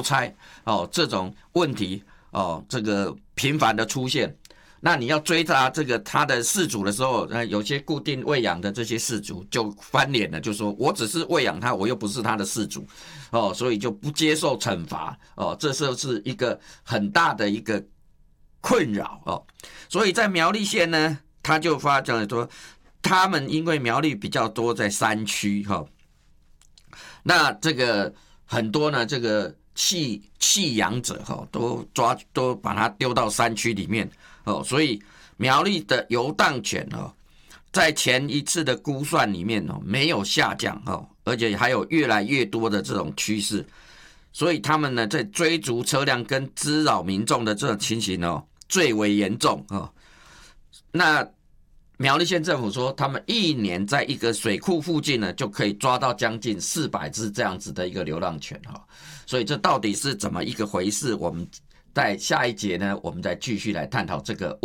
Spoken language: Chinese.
邮差这种问题这个频繁的出现。那你要追查他的饲主的时候，有些固定喂养的这些饲主就翻脸了，就说我只是喂养他，我又不是他的饲主所以就不接受惩罚这是一个很大的一个困扰所以在苗栗县呢，他就发展说，他们因为苗栗比较多在山区那这个很多呢，这个弃养者都把它丢到山区里面所以苗栗的游荡犬在前一次的估算里面没有下降而且还有越来越多的这种趋势，所以他们呢在追逐车辆跟滋扰民众的这种情形最为严重那苗栗县政府说，他们一年在一个水库附近呢，就可以抓到将近400只这样子的一个流浪犬所以这到底是怎么一个回事？我们在下一节呢，我们再继续来探讨这个